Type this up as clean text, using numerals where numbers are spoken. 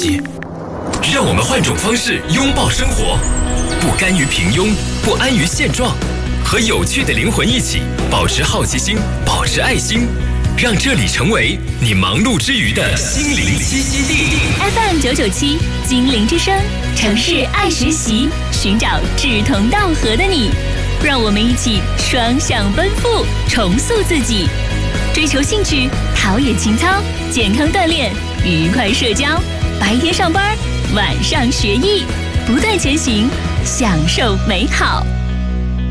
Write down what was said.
界。让我们换种方式拥抱生活，不甘于平庸，不安于现状，和有趣的灵魂一起，保持好奇心，保持爱心，让这里成为你忙碌之余的心灵栖息地。 FM 997精灵之声，城市爱实习，寻找志同道合的你。让我们一起双向奔赴，重塑自己，追求兴趣，陶冶情操，健康锻炼，愉快社交。白天上班，晚上学艺，不断前行，享受美好。